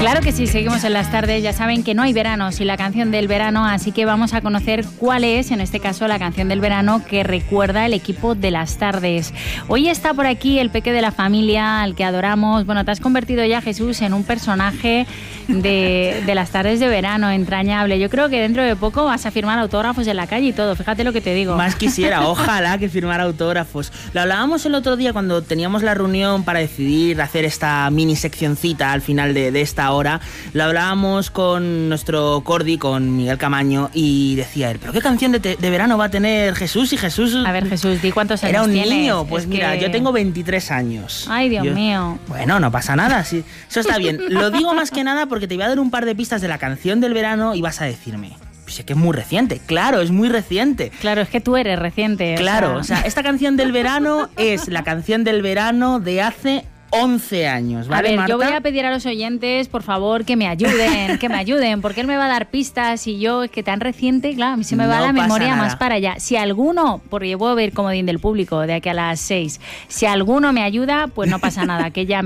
Claro que sí, seguimos en las tardes. Ya saben que no hay verano sin la canción del verano, así que vamos a conocer cuál es, en este caso, la canción del verano que recuerda el equipo de las tardes. Hoy está por aquí el peque de la familia, al que adoramos. Bueno, te has convertido ya, Jesús, en un personaje de las tardes de verano, entrañable. Yo creo que dentro de poco vas a firmar autógrafos en la calle y todo, fíjate lo que te digo. Más quisiera, ojalá que firmara autógrafos. Lo hablábamos el otro día cuando teníamos la reunión para decidir hacer esta mini seccioncita al final de esta hora. Lo hablábamos con nuestro Cordi, con Miguel Camaño, y decía él, ¿pero qué canción de verano va a tener Jesús? Y Jesús... A ver, Jesús, di cuántos años era un tienes. niño. Pues es mira, que... yo tengo 23 años. Ay, Dios mío. Bueno, no pasa nada, sí. Eso está bien. Lo digo más que nada porque te voy a dar un par de pistas de la canción del verano y vas a decirme, pues es que es muy reciente. Claro, es muy reciente. Claro, es que tú eres reciente. Claro, o sea, esta canción del verano es la canción del verano de hace 11 años, ¿vale, A ver, Marta? yo voy a pedir a los oyentes, por favor, que me ayuden, porque él me va a dar pistas y yo, es que tan reciente, claro, a mí se me va la memoria más para allá. Si alguno, porque yo puedo ver comodín del público de aquí a las 6, si alguno me ayuda, pues no pasa nada, que llame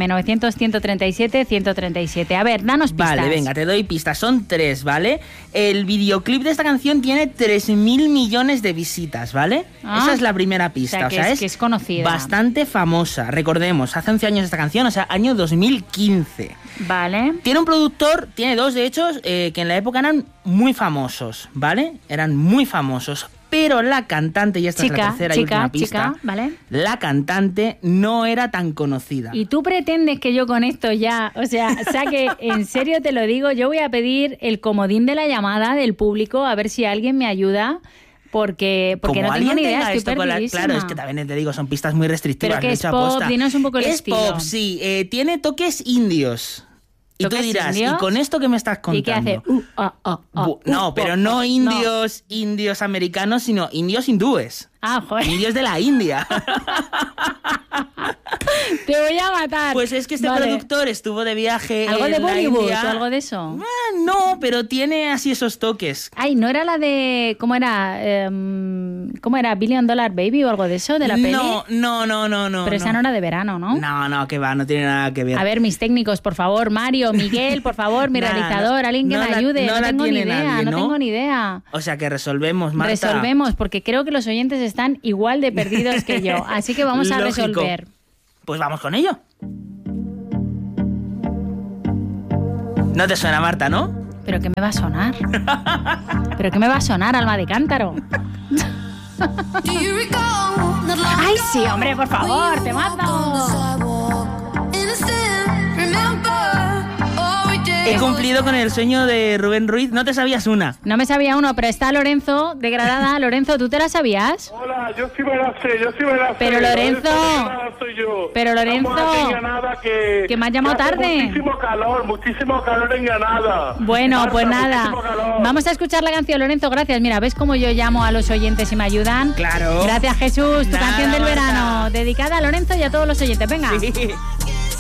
900-137-137. A ver, danos pistas. Vale, venga, te doy pistas, son 3, ¿vale? El videoclip de esta canción tiene 3.000 millones de visitas, ¿vale? Esa es la primera pista, o sea, que es conocida. Bastante famosa, recordemos, hace 11 años esta canción, o sea, año 2015. Vale. Tiene un productor, tiene 2 de hecho, que en la época eran muy famosos, ¿vale? Eran muy famosos, pero la cantante, y esta es la tercera y última pista, ¿vale? La cantante no era tan conocida. Y tú pretendes que yo con esto ya, o sea que en serio te lo digo, yo voy a pedir el comodín de la llamada del público, a ver si alguien me ayuda. Porque no tengo ni idea, estoy perdidísima. Claro, es que también te digo, son pistas muy restrictivas. Pero que es pop, dinos un poco el estilo. Es pop, sí, tiene toques indios. Y tú dirás, indios? ¿Y con esto que me estás contando? ¿Y qué hace? No, pero no indios americanos, sino indios hindúes. Ah, joder. Indios de la India. Te voy a matar. Pues es que este productor estuvo de viaje ¿Algo en de Bollywood la o algo de eso? No, pero tiene así esos toques. Ay, ¿no era la de... ¿Cómo era? ¿Billion Dollar Baby o algo de eso? ¿De la peli? No. Pero esa no era de verano, ¿no? No, que va, no tiene nada que ver. A ver, mis técnicos, por favor, Mario, Miguel, por favor, mi realizador, alguien que me ayude. No tengo ni idea, no tengo ni idea. O sea que resolvemos, Marta. Resolvemos, porque creo que los oyentes están igual de perdidos que yo. Así que vamos a resolver. Pues vamos con ello. No te suena, Marta, ¿no? ¿Pero qué me va a sonar? ¿Pero qué me va a sonar, alma de cántaro? ¡Ay, sí, hombre, por favor, te mato! He cumplido con el sueño de Rubén Ruiz. ¿No te sabías una? No me sabía uno, pero está Lorenzo, de Granada. Lorenzo, ¿tú te la sabías? Hola, yo sí me la sé. Pero Lorenzo... Pero Lorenzo... que me has llamado tarde. Muchísimo calor en Granada. Bueno, Marta, pues nada. Vamos a escuchar la canción, Lorenzo, gracias. Mira, ¿ves cómo yo llamo a los oyentes y me ayudan? Claro. Gracias, Jesús. Tu canción del Marta. verano, dedicada a Lorenzo y a todos los oyentes. Venga. Sí.